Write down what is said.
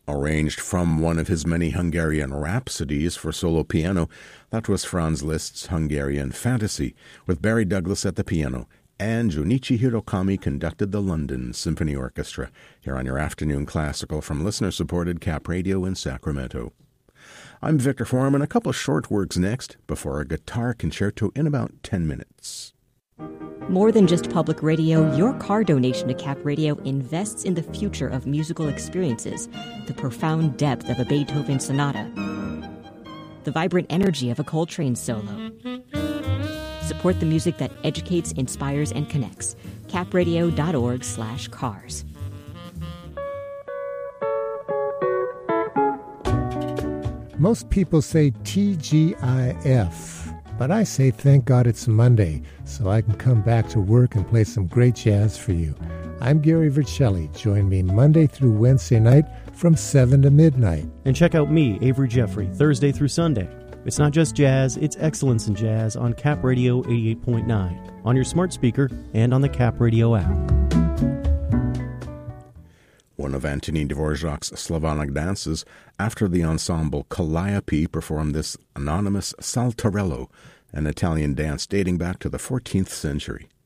Arranged from one of his many Hungarian rhapsodies for solo piano, that was Franz Liszt's Hungarian Fantasy, with Barry Douglas at the piano, and Junichi Hirokami conducted the London Symphony Orchestra, here on your afternoon classical from listener-supported Cap Radio in Sacramento. I'm Victor Foreman. A couple short works next, before a guitar concerto in about 10 minutes. More than just public radio, your car donation to Cap Radio invests in the future of musical experiences, the profound depth of a Beethoven sonata, the vibrant energy of a Coltrane solo. Support the music that educates, inspires, and connects. capradio.org/cars. Most people say TGIF. But I say thank God it's Monday, so I can come back to work and play some great jazz for you. I'm Gary Vercelli. Join me Monday through Wednesday night from 7 to midnight. And check out me, Avery Jeffrey, Thursday through Sunday. It's not just jazz, it's excellence in jazz on Cap Radio 88.9, on your smart speaker, and on the Cap Radio app. One of Antonin Dvorak's Slavonic dances, after the ensemble Calliope performed this anonymous Saltarello, an Italian dance dating back to the 14th century.